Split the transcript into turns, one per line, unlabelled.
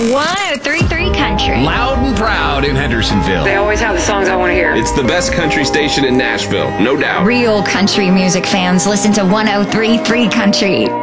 1033 Country.
Loud and proud in Hendersonville.
They always have the songs I want to hear.
It's the best country station in Nashville, no doubt.
Real country music fans listen to 1033 Country.